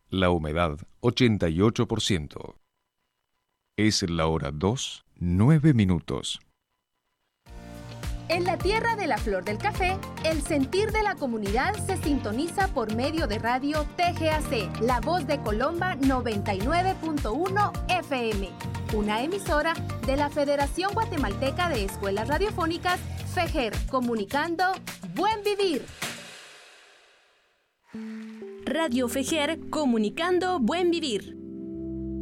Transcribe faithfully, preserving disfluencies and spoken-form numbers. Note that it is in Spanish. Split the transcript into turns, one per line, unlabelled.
La humedad, ochenta y ocho por ciento. Es la hora dos, nueve minutos.
En la tierra de la flor del café, el sentir de la comunidad se sintoniza por medio de radio T G A C, La Voz de Colomba noventa y nueve punto uno F M, una emisora de la Federación Guatemalteca de Escuelas Radiofónicas, FEGER, comunicando Buen Vivir.
Radio FEGER, comunicando Buen Vivir.